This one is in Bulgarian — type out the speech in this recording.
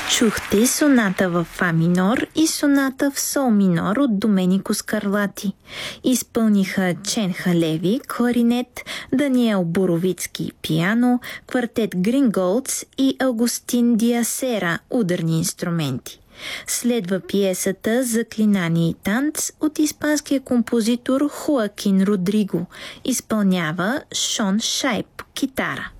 Чухте соната в фа минор и соната в сол минор от Доменико Скарлати. Изпълниха Чен Халеви, кларинет, Даниел Боровицки, пиано, квартет Гринголдс и Аугустин Диасера, ударни инструменти. Следва пиесата "Заклинание и танц" от испанския композитор Хоакин Родриго. Изпълнява Шон Шайп, китара.